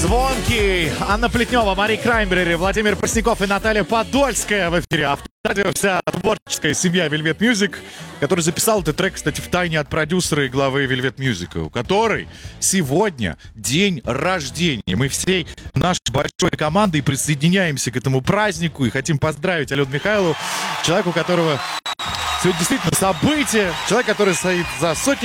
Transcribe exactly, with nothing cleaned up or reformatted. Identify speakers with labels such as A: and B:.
A: Звонкий, Анна Плетнева, Мари Краймбрери, Владимир Пресняков и Наталья Подольская в эфире. Авторадио, вся творческая семья Velvet Music, который записал этот трек, кстати, в тайне от продюсера и главы Velvet Music, у которой сегодня день рождения. Мы всей нашей большой командой присоединяемся к этому празднику и хотим поздравить Алену Михайлову, человеку, у которого сегодня действительно событие, человек, который стоит за сотни